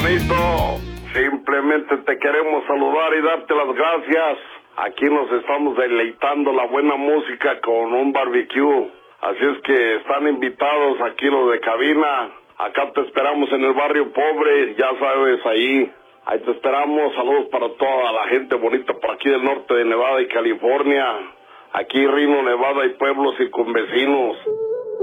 Carnalito, simplemente te queremos saludar y darte las gracias. Aquí nos estamos deleitando la buena música con un barbecue. Así es que están invitados aquí los de cabina. Acá te esperamos en el barrio pobre, ya sabes, ahí te esperamos. Saludos para toda la gente bonita por aquí del norte de Nevada y California. Aquí Reno, Nevada y pueblos circunvecinos.